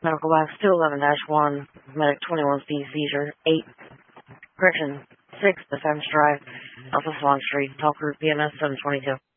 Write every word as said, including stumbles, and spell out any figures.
Medical Box two eleven dash one, Medic twenty-one speed seizure, eight, correction, six Defense Drive, Alpha Swan Street, Talk Group B M S seven twenty-two.